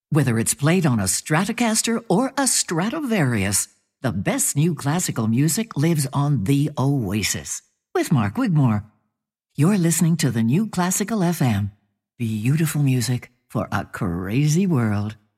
Whether it's played on a Stratocaster or a Stradivarius, the best new classical music lives on The Oasis with Mark Wigmore. You're listening to the New Classical FM. Beautiful music for a crazy world.